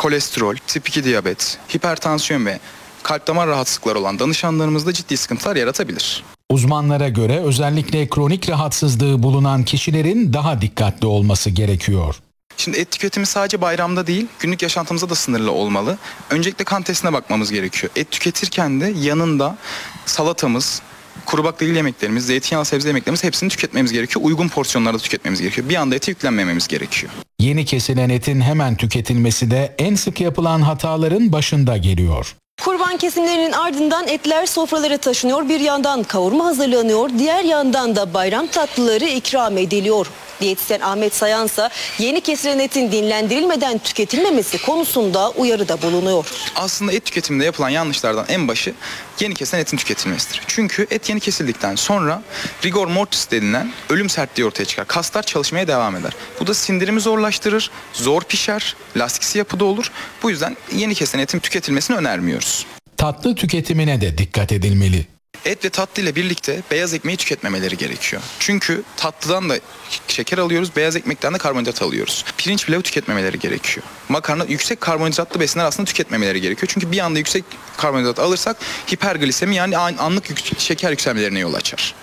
kolesterol, tip 2 diyabet, hipertansiyon ve kalp damar rahatsızlıkları olan danışanlarımızda ciddi sıkıntılar yaratabilir. Uzmanlara göre özellikle kronik rahatsızlığı bulunan kişilerin daha dikkatli olması gerekiyor. Şimdi et tüketimi sadece bayramda değil, günlük yaşantımızda da sınırlı olmalı. Öncelikle kan testine bakmamız gerekiyor. Et tüketirken de yanında salatamız, kuru baklagil yemeklerimiz, zeytinyağlı sebze yemeklerimiz hepsini tüketmemiz gerekiyor. Uygun porsiyonlarda tüketmemiz gerekiyor. Bir anda ete yüklenmememiz gerekiyor. Yeni kesilen etin hemen tüketilmesi de en sık yapılan hataların başında geliyor. Kurban kesimlerinin ardından etler sofralara taşınıyor. Bir yandan kavurma hazırlanıyor, diğer yandan da bayram tatlıları ikram ediliyor. Diyetisyen Ahmet Sayansa yeni kesilen etin dinlendirilmeden tüketilmemesi konusunda uyarıda bulunuyor. Aslında et tüketiminde yapılan yanlışlardan en başı yeni kesilen etin tüketilmesidir. Çünkü et yeni kesildikten sonra rigor mortis denilen ölüm sertliği ortaya çıkar. Kaslar çalışmaya devam eder. Bu da sindirimi zorlaştırır, zor pişer, lastiksi yapıda olur. Bu yüzden yeni kesilen etin tüketilmesini önermiyoruz. Tatlı tüketimine de dikkat edilmeli. Et ve tatlı ile birlikte beyaz ekmeği tüketmemeleri gerekiyor. Çünkü tatlıdan da şeker alıyoruz, beyaz ekmekten de karbonhidrat alıyoruz. Pirinç pilavı tüketmemeleri gerekiyor. Makarna yüksek karbonhidratlı besinler aslında tüketmemeleri gerekiyor. Çünkü bir anda yüksek karbonhidrat alırsak hiperglisemi yani anlık şeker yükselmelerine yol açar.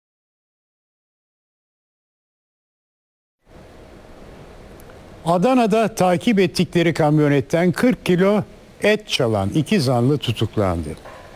Adana'da takip ettikleri kamyonetten 40 kilo et çalan 2 zanlı tutuklandı.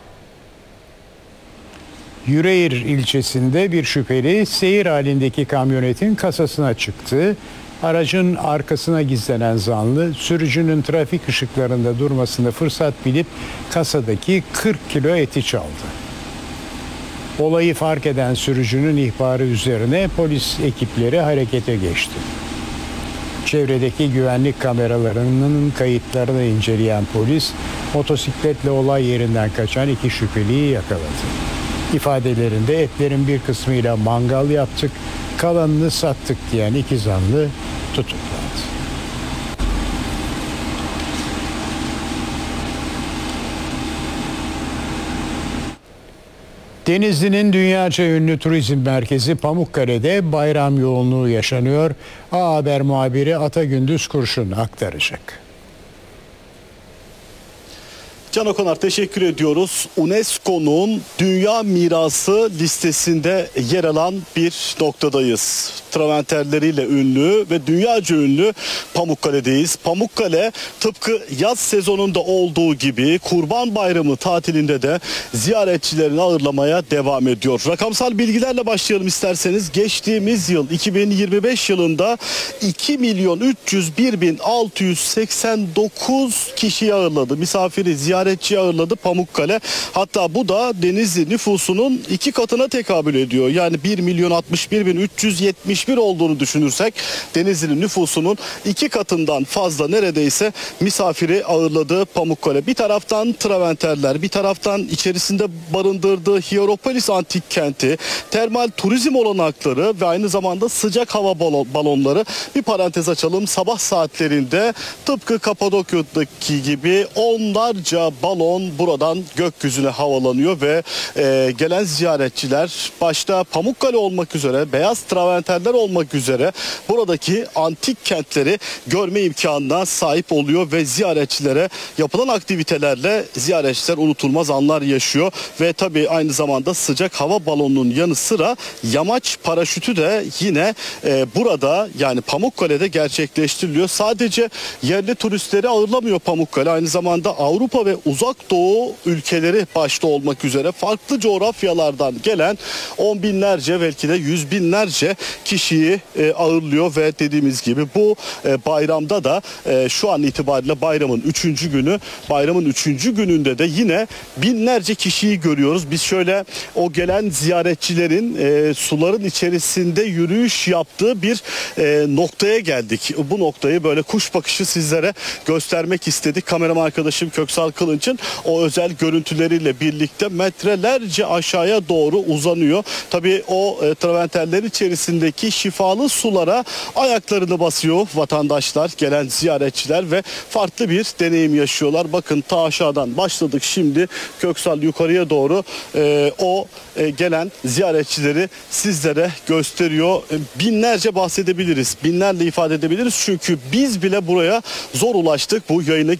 Yüreğir ilçesinde bir şüpheli seyir halindeki kamyonetin kasasına çıktı. Aracın arkasına gizlenen zanlı sürücünün trafik ışıklarında durmasını fırsat bilip kasadaki 40 kilo eti çaldı. Olayı fark eden sürücünün ihbarı üzerine polis ekipleri harekete geçti. Çevredeki güvenlik kameralarının kayıtlarını inceleyen polis motosikletle olay yerinden kaçan 2 şüpheliyi yakaladı. İfadelerinde etlerin bir kısmıyla mangal yaptık, kalanını sattık diyen 2 zanlı tutuklandı. Denizli'nin dünyaca ünlü turizm merkezi Pamukkale'de bayram yoğunluğu yaşanıyor. A Haber muhabiri Ata Gündüz Kurşun aktaracak. Can Okonar teşekkür ediyoruz. UNESCO'nun Dünya Mirası listesinde yer alan bir noktadayız. Travertenleriyle ünlü ve dünyaca ünlü Pamukkale'deyiz. Pamukkale tıpkı yaz sezonunda olduğu gibi Kurban Bayramı tatilinde de ziyaretçilerini ağırlamaya devam ediyor. Rakamsal bilgilerle başlayalım isterseniz. Geçtiğimiz yıl 2025 yılında 2.301.689 kişiyi ağırladı. Misafiri, ziyaretçi ağırladı Pamukkale. Hatta bu da Denizli nüfusunun 2 katına tekabül ediyor. Yani 1.061.371 olduğunu düşünürsek Denizli'nin nüfusunun 2 katından fazla neredeyse misafiri ağırladı Pamukkale. Bir taraftan Traventerler, bir taraftan içerisinde barındırdığı Hierapolis Antik Kenti, termal turizm olanakları ve aynı zamanda sıcak hava balonları. Bir parantez açalım. Sabah saatlerinde tıpkı Kapadokya'daki gibi onlarca balon buradan gökyüzüne havalanıyor ve gelen ziyaretçiler başta Pamukkale olmak üzere, beyaz travertenler olmak üzere buradaki antik kentleri görme imkanına sahip oluyor ve ziyaretçilere yapılan aktivitelerle ziyaretçiler unutulmaz anlar yaşıyor ve tabii aynı zamanda sıcak hava balonunun yanı sıra yamaç paraşütü de yine burada yani Pamukkale'de gerçekleştiriliyor. Sadece yerli turistleri ağırlamıyor Pamukkale, aynı zamanda Avrupa ve Uzak Doğu ülkeleri başta olmak üzere farklı coğrafyalardan gelen on binlerce belki de yüz binlerce kişiyi ağırlıyor ve dediğimiz gibi bu bayramda da şu an itibariyle bayramın 3. günü. Bayramın 3. gününde de yine binlerce kişiyi görüyoruz. Biz şöyle o gelen ziyaretçilerin suların içerisinde yürüyüş yaptığı bir noktaya geldik. Bu noktayı böyle kuş bakışı sizlere göstermek istedik. Kameraman arkadaşım Köksal Kılınç'ın o özel görüntüleriyle birlikte metrelerce aşağıya doğru uzanıyor. Tabii o travertenler içerisindeki şifalı sulara ayaklarını basıyor vatandaşlar, gelen ziyaretçiler ve farklı bir deneyim yaşıyorlar. Bakın ta aşağıdan başladık, şimdi Köksal yukarıya doğru o gelen ziyaretçileri sizlere gösteriyor. Binlerce bahsedebiliriz, binlerle ifade edebiliriz çünkü biz bile buraya zor ulaştık bu yayını